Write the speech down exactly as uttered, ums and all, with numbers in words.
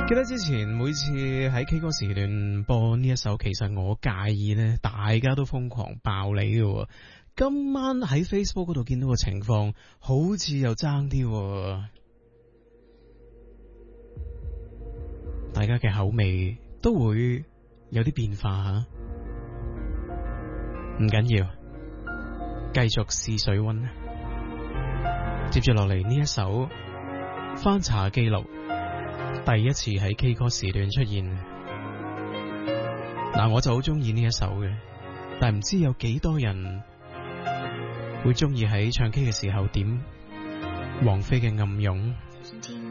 記得之前每次喺 K 歌時段播呢一首，其實我介意呢，大家都瘋狂爆你嘅。今晚喺 Facebook 嗰度見到個情況，好似又爭啲，大家嘅口味都會有啲變化吓。唔緊要，繼續試水溫。接住落嚟呢一首翻查記錄，第一次喺 K 歌時段出現。嗱，我就好中意呢一首嘅，但唔知有幾多人會中意喺唱 K 嘅時候點王菲嘅暗湧。